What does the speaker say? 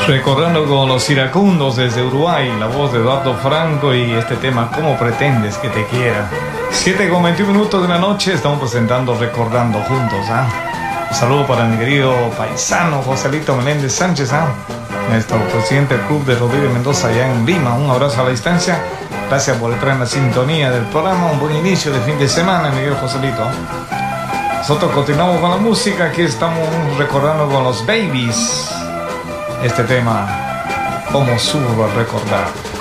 Recordando con los iracundos desde Uruguay, la voz de Eduardo Franco y este tema, ¿cómo pretendes que te quiera? 7:21 de la noche, estamos presentando Recordando juntos, Un saludo para mi querido paisano Joselito Meléndez Sánchez, nuestro presidente del Club de Rodríguez Mendoza allá en Lima. Un abrazo a la distancia. Gracias por entrar en la sintonía del programa. Un buen inicio de fin de semana, mi querido Joselito. Nosotros continuamos con la música. Aquí estamos recordando con los Babies este tema, como subo al recordar.